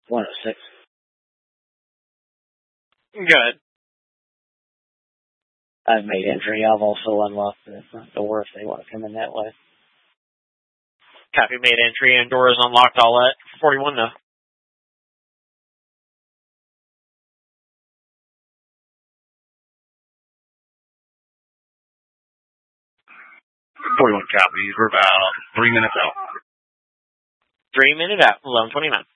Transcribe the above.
106. Good. I've made entry. I've also unlocked the front door if they want to come in that way. Copy, made entry and door is unlocked. All at 41 though. Copies. We're about 3 minutes out. 3 minutes out. 11:29.